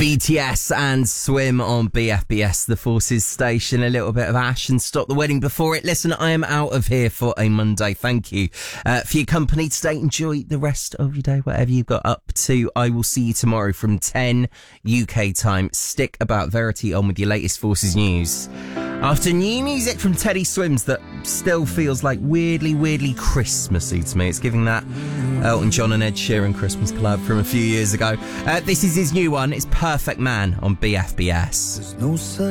BTS and Swim on BFBS, the Forces station. A little bit of Ash and Stop the Wedding before it. Listen, I am out of here for a Monday. Thank you for your company today. Enjoy the rest of your day, whatever you've got up to. I will see you tomorrow from 10 UK time. Stick About Verity on with your latest Forces news. After new music from Teddy Swims that still feels like weirdly Christmassy to me. It's giving that Elton John and Ed Sheeran Christmas collab from a few years ago. This is his new one. It's Perfect Man on BFBS.